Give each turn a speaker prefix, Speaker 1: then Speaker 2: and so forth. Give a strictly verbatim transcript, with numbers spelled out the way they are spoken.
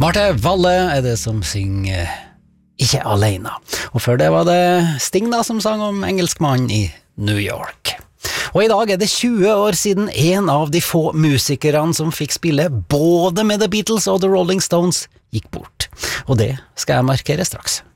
Speaker 1: Marte Valle er det som synger Ikke alene. Og før det var det Sting da som sang om engelskmannen i New York. Og i dag er det tjue år siden en av de få musikerne som fikk spille både med The Beatles og The Rolling Stones gikk bort. Og det skal jeg markere straks.